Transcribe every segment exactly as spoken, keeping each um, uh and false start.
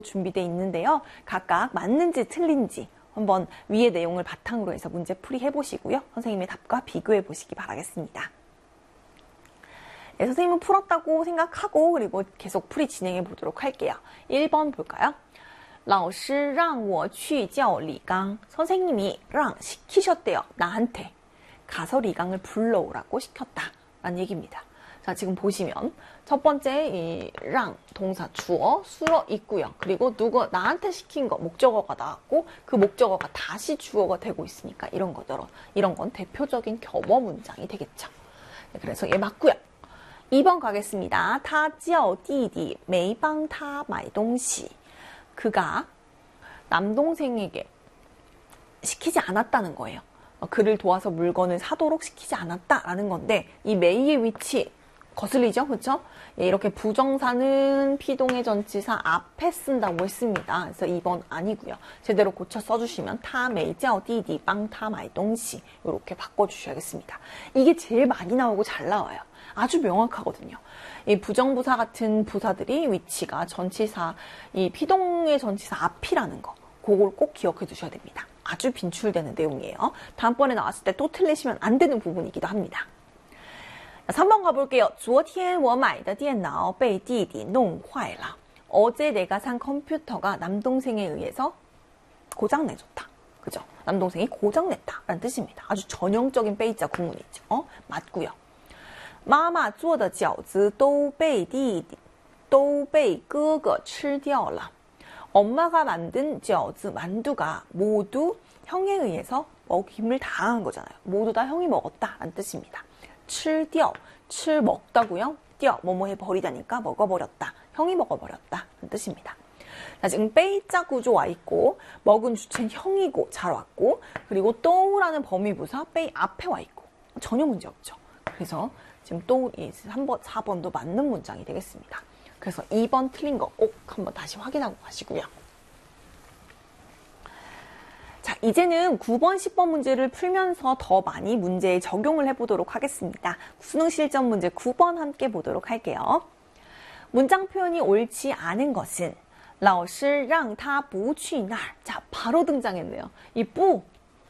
준비되어 있는데요. 각각 맞는지 틀린지 한번 위의 내용을 바탕으로 해서 문제 풀이해 보시고요. 선생님의 답과 비교해 보시기 바라겠습니다. 네, 선생님은 풀었다고 생각하고 그리고 계속 풀이 진행해 보도록 할게요. 일 번 볼까요? 老师让我去叫李刚. 선생님이 让 시키셨대요. 나한테. 가서 리강을 불러오라고 시켰다. 라는 얘기입니다. 자, 지금 보시면 첫 번째 이 랑 동사 주어 수어 있고요. 그리고 누구 나한테 시킨 거 목적어가 나왔고 그 목적어가 다시 주어가 되고 있으니까 이런 거더러 이런 건 대표적인 겸어 문장이 되겠죠. 네, 그래서 얘 맞고요. 이 번 가겠습니다. 他叫弟弟没帮他买东西. 그가 남동생에게 시키지 않았다는 거예요. 그를 도와서 물건을 사도록 시키지 않았다라는 건데 이 메이의 위치 거슬리죠? 그렇죠? 예, 이렇게 부정사는 피동의 전치사 앞에 쓴다고 했습니다. 그래서 이 번 아니고요. 제대로 고쳐 써주시면 타 메이자오 디디 빵 타 마이 동시 이렇게 바꿔주셔야겠습니다. 이게 제일 많이 나오고 잘 나와요. 아주 명확하거든요. 이 부정부사 같은 부사들이 위치가 전치사, 이 피동의 전치사 앞이라는 거 그걸 꼭 기억해 두셔야 됩니다. 아주 빈출되는 내용이에요. 다음번에 나왔을 때 또 틀리시면 안 되는 부분이기도 합니다. 삼 번 가볼게요. 昨天我买的电脑被弟弟弄坏了. 어제 내가 산 컴퓨터가 남동생에 의해서 고장내줬다. 그죠? 남동생이 고장냈다 라는 뜻입니다. 아주 전형적인 베이자 구문이죠. 어? 맞고요. 妈妈做的饺子都被弟弟都被哥哥吃掉了. 엄마가 만든 饺子 만두가 모두 형에 의해서 먹힘을 당한 거잖아요. 모두 다 형이 먹었다 라는 뜻입니다. 吃掉, 칠 먹다고요. 掉, 뭐뭐해 버리다니까 먹어버렸다. 형이 먹어버렸다 라는 뜻입니다. 자, 지금 베이자 구조 와 있고 먹은 주체는 형이고 잘 왔고 그리고 또라는 범위부사 베이 앞에 와 있고 전혀 문제 없죠. 그래서 지금 또 삼 번, 사 번도 맞는 문장이 되겠습니다. 그래서 이 번 틀린 거 꼭 한번 다시 확인하고 가시고요. 자, 이제는 구 번, 십 번 문제를 풀면서 더 많이 문제에 적용을 해보도록 하겠습니다. 수능 실전 문제 구 번 함께 보도록 할게요. 문장 표현이 옳지 않은 것은 老师让他不去那儿. 자, 바로 등장했네요. 이 부,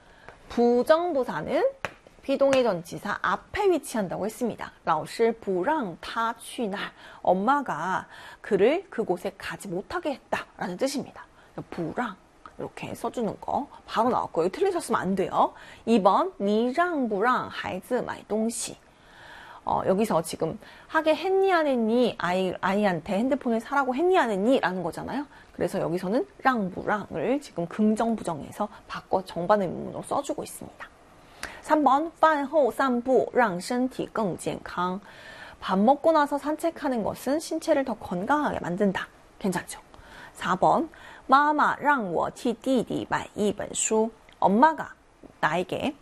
부정부사는 피동의 전치사 앞에 위치한다고 했습니다. 老师不让他去那儿. 엄마가 그를 그곳에 가지 못하게 했다라는 뜻입니다. 不让 이렇게 써주는 거 바로 나왔고요. 틀리셨으면 안 돼요. 이 번 你让不让孩子买东西. 어, 여기서 지금 하게 했니 안 했니 아이, 아이한테 핸드폰을 사라고 했니 안 했니 라는 거잖아요. 그래서 여기서는 랑부랑을 지금 긍정 부정해서 바꿔 정반의 문으로 써주고 있습니다. 삼 번 饭后散步让身体更健康. 밥 먹고 나서 산책하는 것은 신체를 더 건강하게 만든다. 괜찮죠? 사 번 妈妈让我替弟弟买一本书. 엄마가 나에게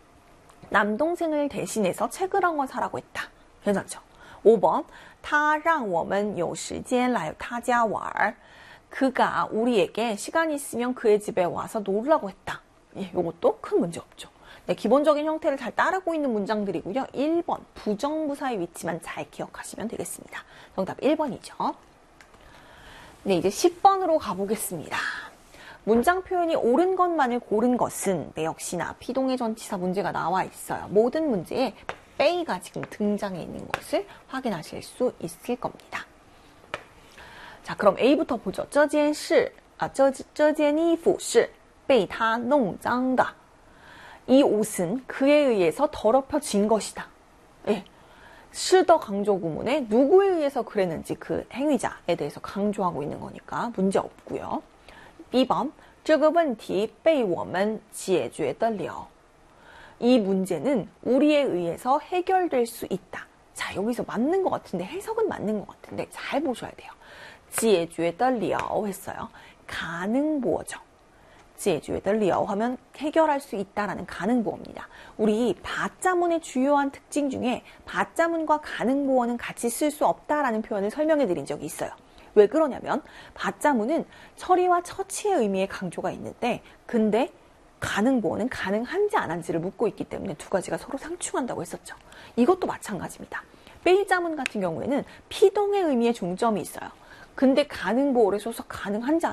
남동생을 대신해서 책을 한 권 사라고 했다. 괜찮죠? 오 번 他让我们有时间来他家玩. 그가 우리에게 시간이 있으면 그의 집에 와서 놀라고 했다. 예, 이것도 큰 문제 없죠. 네, 기본적인 형태를 잘 따르고 있는 문장들이고요. 일 번 부정부사의 위치만 잘 기억하시면 되겠습니다. 정답 일 번이죠. 네, 이제 십 번으로 가보겠습니다. 문장 표현이 옳은 것만을 고른 것은 네, 역시나 피동의 전치사 문제가 나와 있어요. 모든 문제에 베이가 지금 등장해 있는 것을 확인하실 수 있을 겁니다. 자, 그럼 A부터 보죠. 这件事, 아, 这, 这件衣服是被他弄脏的. 이 옷은 그에 의해서 더럽혀진 것이다. 예. 시더 강조 구문에 누구에 의해서 그랬는지 그 행위자에 대해서 강조하고 있는 거니까 문제 없고요. 이 번 这个问题被我们解决得了. 이 문제는 우리에 의해서 해결될 수 있다. 자, 여기서 맞는 것 같은데 해석은 맞는 것 같은데 잘 보셔야 돼요. 解决得了 했어요. 가능보어죠. 解决得了 하면 해결할 수 있다라는 가능보어입니다. 우리 받자문의 주요한 특징 중에 받자문과 가능보어는 같이 쓸 수 없다라는 표현을 설명해 드린 적이 있어요. 왜 그러냐면 받자문은 처리와 처치의 의미의 강조가 있는데 근데 가능보어는 가능한지 안 한지를 묻고 있기 때문에 두 가지가 서로 상충한다고 했었죠. 이것도 마찬가지입니다. 베이자문 같은 경우에는 피동의 의미에 중점이 있어요. 근데 가능보어를 써서 가능한지 안